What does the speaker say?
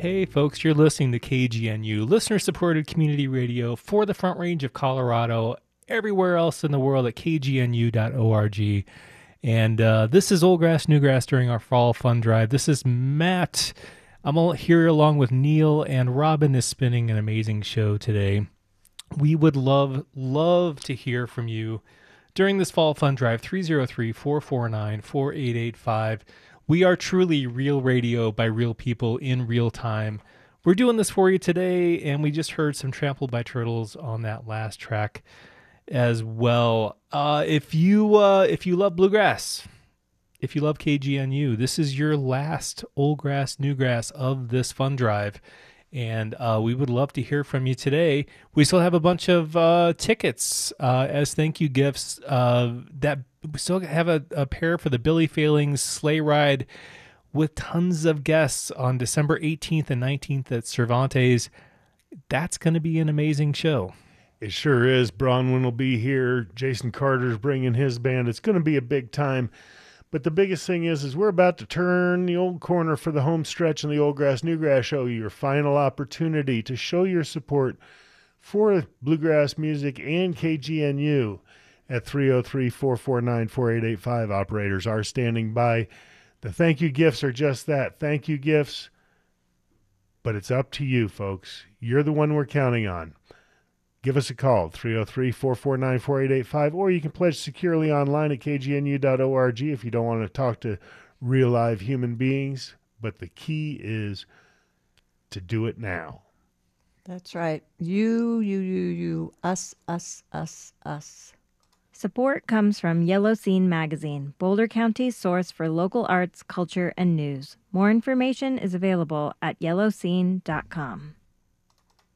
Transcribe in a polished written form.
Hey folks, you're listening to KGNU, listener-supported community radio for the Front Range of Colorado, everywhere else in the world at kgnu.org. And this is Old Grass, New Grass during our Fall Fun Drive. This is Matt. I'm all here along with Neil, and Robin is spinning an amazing show today. We would love to hear from you during this Fall Fun Drive, 303-449-4885. We are truly real radio by real people in real time. We're doing this for you today, and we just heard some Trampled by Turtles on that last track as well. If you love bluegrass, if you love KGNU, this is your last Old Grass, New Grass of this fun drive. And we would love to hear from you today. We still have a bunch of tickets as thank you gifts. That we still have a pair for the Billy Failings sleigh ride with tons of guests on December 18th and 19th at Cervantes. That's going to be an amazing show. It sure is. Bronwyn will be here. Jason Carter's bringing his band. It's going to be a big time. But the biggest thing is we're about to turn the old corner for the home stretch in the Old Grass, New Grass show. Your final opportunity to show your support for bluegrass music and KGNU at 303-449-4885. Operators are standing by. The thank you gifts are just that, thank you gifts. But it's up to you, folks. You're the one we're counting on. Give us a call, 303-449-4885, or you can pledge securely online at kgnu.org if you don't want to talk to real live human beings. But the key is to do it now. That's right. You, us, us, us, us. Support comes from Yellow Scene Magazine, Boulder County's source for local arts, culture, and news. More information is available at yellowscene.com.